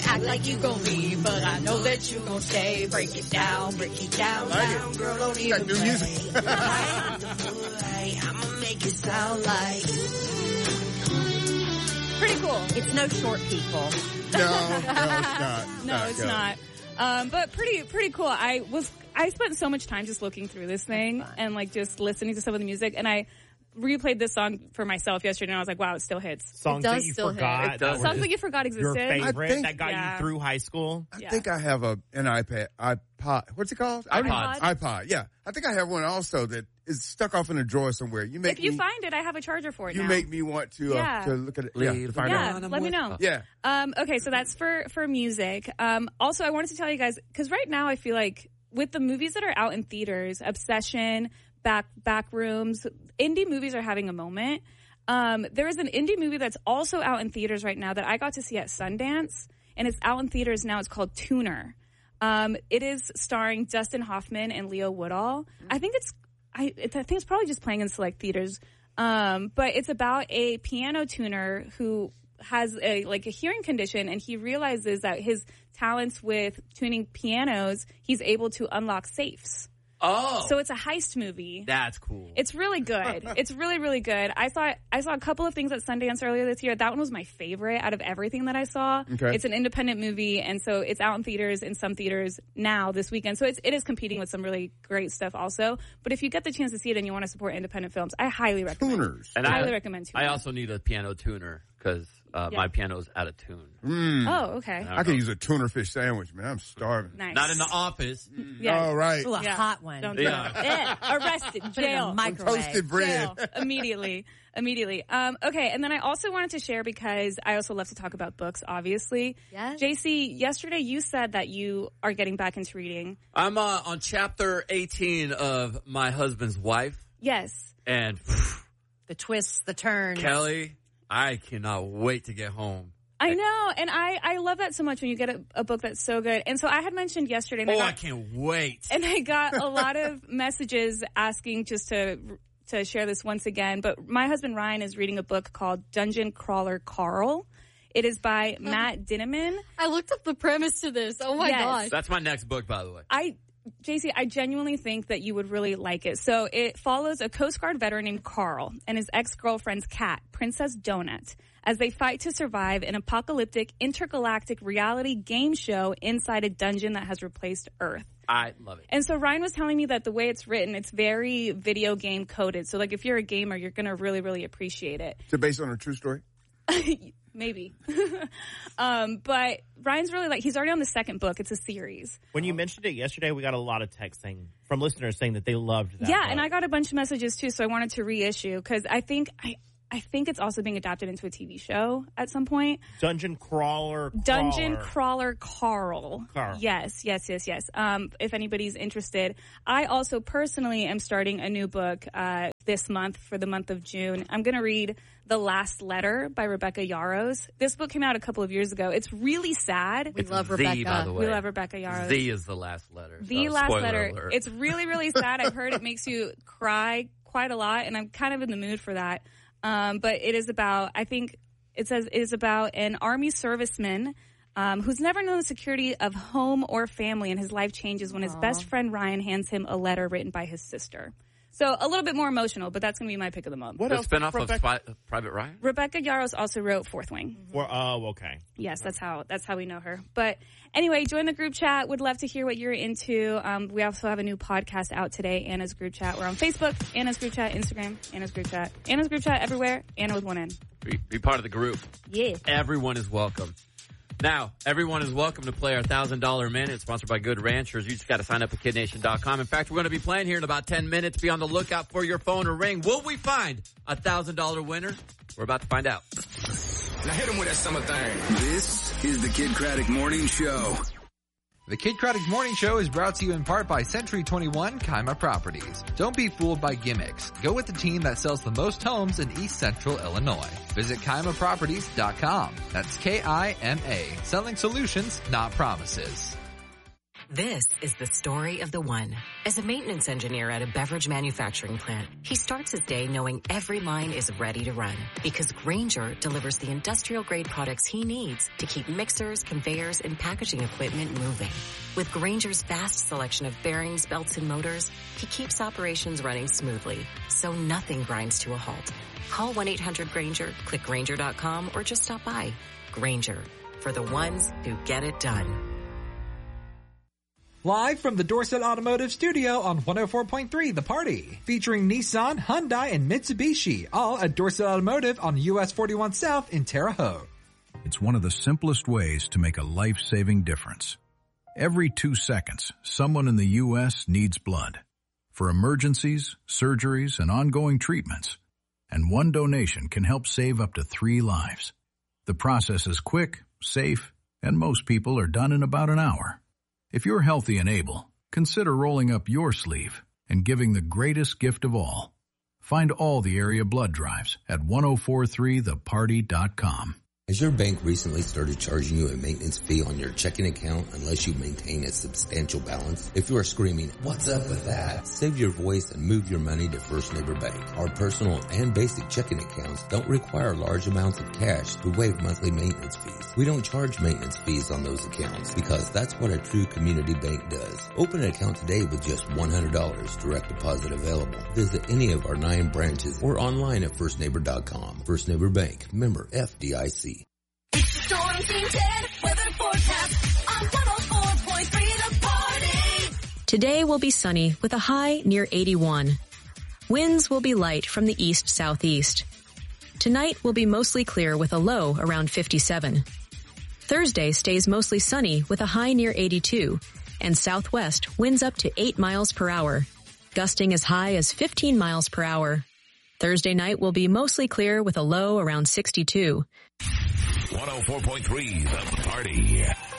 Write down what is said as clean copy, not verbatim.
act like you gon' leave, but I know that you gon' stay. Break it down, down. Girl, don't even new music. I'ma make it sound like pretty cool. It's no short people. No, it's not. No, it's not. But pretty cool. I spent so much time just looking through this thing and like just listening to some of the music, and I replayed this song for myself yesterday, and I was like, wow, it still hits. Songs that you forgot. Songs that you forgot existed. Your favorite that got you through high school. I think I have an iPod. What's it called? iPod. Yeah, I think I have one also that is stuck off in a drawer somewhere. If you find it, I have a charger for it. You make me want to look at it. To find out. Let me know. Yeah. Okay, so that's for music. Also, I wanted to tell you guys, because right now I feel like with the movies that are out in theaters, Obsession, Backrooms, indie movies are having a moment. There is an indie movie that's also out in theaters right now that I got to see at Sundance, and it's out in theaters now. It's called Tuner. It is starring Dustin Hoffman and Leo Woodall. I think it's probably just playing in select theaters. But it's about a piano tuner who has a hearing condition, and he realizes that his talents with tuning pianos, he's able to unlock safes. Oh. So it's a heist movie. That's cool. It's really good. It's really, really good. I saw a couple of things at Sundance earlier this year. That one was my favorite out of everything that I saw. Okay. It's an independent movie, and so it's out in theaters, in some theaters now this weekend. So it is competing with some really great stuff also. But if you get the chance to see it and you want to support independent films, I highly recommend Tuners. And I highly recommend Tuners. I also need a piano tuner because my piano's out of tune. Oh, okay. I could use a tuna fish sandwich, man. I'm starving. Nice. Not in the office. Yeah. All right. Ooh, a hot one. Don't do it. Arrested. Put it in Jail. the microwave. Toasted bread. Jail. Immediately. Okay, and then I also wanted to share, because I also love to talk about books, obviously. Yes. JC, yesterday you said that you are getting back into reading. I'm on chapter 18 of My Husband's Wife. Yes. And The twists, the turns. Kelly, I cannot wait to get home. I know, and I love that so much when you get a book that's so good. And so I had mentioned yesterday. And I can't wait. And I got a lot of messages asking just to share this once again. But my husband Ryan is reading a book called Dungeon Crawler Carl. It is by Matt Dinniman. I looked up the premise to this. Oh my gosh. That's my next book, by the way. JC, I genuinely think that you would really like it. So it follows a Coast Guard veteran named Carl and his ex-girlfriend's cat, Princess Donut, as they fight to survive an apocalyptic intergalactic reality game show inside a dungeon that has replaced Earth. I love it. And so Ryan was telling me that the way it's written, it's very video game coded. So like if you're a gamer, you're going to really, really appreciate it. Is it based on a true story? Maybe. But Ryan's really he's already on the second book. It's a series. When you mentioned it yesterday, we got a lot of texting from listeners saying that they loved that. Yeah, book. and I got a bunch of messages too, so I wanted to reissue because I think it's also being adapted into a TV show at some point. Dungeon Crawler Carl. Yes. If anybody's interested. I also personally am starting a new book this month for the month of June. I'm going to read The Last Letter by Rebecca Yarros. This book came out a couple of years ago. It's really sad. We love Rebecca. By the way. We love Rebecca Yarros. Z is the last letter. The last letter. Alert. It's really, really sad. I've heard it makes you cry quite a lot, and I'm kind of in the mood for that. But it is about, I think it says it is about an Army serviceman who's never known the security of home or family, and his life changes when his best friend Ryan hands him a letter written by his sister. So a little bit more emotional, but that's going to be my pick of the month. What else? Spinoff of Private Ryan? Rebecca Yarros also wrote Fourth Wing. Okay. Yes, that's how we know her. But anyway, join the group chat. Would love to hear what you're into. We also have a new podcast out today, Anna's Group Chat. We're on Facebook, Anna's Group Chat, Instagram, Anna's Group Chat. Anna's Group Chat everywhere, Anna with one N. Be part of the group. Yeah. Everyone is welcome. Now, everyone is welcome to play our $1,000 Minute, sponsored by Good Ranchers. You just got to sign up at KidNation.com. In fact, we're going to be playing here in about 10 minutes. Be on the lookout for your phone to ring. Will we find a $1,000 winner? We're about to find out. Now hit him with that summer thing. This is the Kid Craddock Morning Show. The Kid Craddock Morning Show is brought to you in part by Century 21 Kima Properties. Don't be fooled by gimmicks. Go with the team that sells the most homes in East Central Illinois. Visit KimaProperties.com. That's Kima. Selling solutions, not promises. This is the story of the one. As a maintenance engineer at a beverage manufacturing plant, he starts his day knowing every line is ready to run because Grainger delivers the industrial-grade products he needs to keep mixers, conveyors, and packaging equipment moving. With Grainger's vast selection of bearings, belts, and motors, he keeps operations running smoothly, so nothing grinds to a halt. Call 1-800-GRAINGER, click Grainger.com, or just stop by. Grainger, for the ones who get it done. Live from the Dorset Automotive Studio on 104.3 The Party, featuring Nissan, Hyundai, and Mitsubishi, all at Dorset Automotive on US 41 South in Terre Haute. It's one of the simplest ways to make a life-saving difference. Every 2 seconds, someone in the U.S. needs blood for emergencies, surgeries, and ongoing treatments. And one donation can help save up to 3 lives. The process is quick, safe, and most people are done in about an hour. If you're healthy and able, consider rolling up your sleeve and giving the greatest gift of all. Find all the area blood drives at 1043theparty.com. Has your bank recently started charging you a maintenance fee on your checking account unless you maintain a substantial balance? If you are screaming, "What's up with that?" save your voice and move your money to First Neighbor Bank. Our personal and basic checking accounts don't require large amounts of cash to waive monthly maintenance fees. We don't charge maintenance fees on those accounts because that's what a true community bank does. Open an account today with just $100, direct deposit available. Visit any of our 9 branches or online at firstneighbor.com. First Neighbor Bank, member FDIC. Storm Team 10 weather forecast on 104.3 The Party. Today will be sunny with a high near 81. Winds will be light from the east-southeast. Tonight will be mostly clear with a low around 57. Thursday stays mostly sunny with a high near 82, and southwest winds up to 8 miles per hour, gusting as high as 15 miles per hour. Thursday night will be mostly clear with a low around 62. 104.3 The Party.